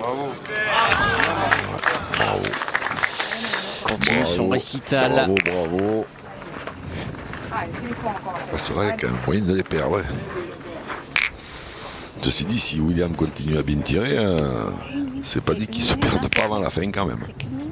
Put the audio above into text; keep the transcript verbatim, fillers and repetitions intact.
Bravo. Bravo. Continue Bravo. son récital. Bravo, bravo. Ça serait quand même moyen de les perdre. Ceci dit, si William continue à bien tirer, euh, c'est pas dit qu'il se perde pas avant la fin quand même.